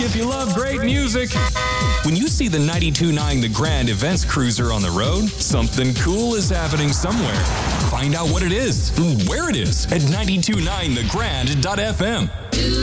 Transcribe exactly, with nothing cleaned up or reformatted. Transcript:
if you love great music. When you see the ninety-two point nine The Grand Events Cruiser on the road, something cool is happening somewhere. Find out what it is, where it is, at ninety-two point nine the grand dot f m.